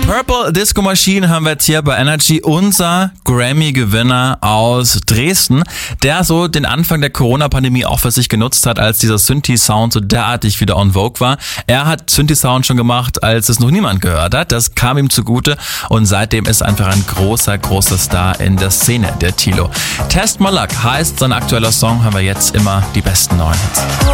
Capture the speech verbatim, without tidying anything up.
Purple Disco Machine haben wir jetzt hier bei Energy, unser Grammy-Gewinner aus Dresden, der so den Anfang der Corona-Pandemie auch für sich genutzt hat, als dieser Synthi-Sound so derartig wieder on vogue war. Er hat Synthi-Sound schon gemacht, als es noch niemand gehört hat. Das kam ihm zugute und seitdem ist einfach ein großer, großer Star in der Szene, der Tilo. Test My Luck heißt sein aktueller Song, haben wir jetzt immer die besten neuen Hits.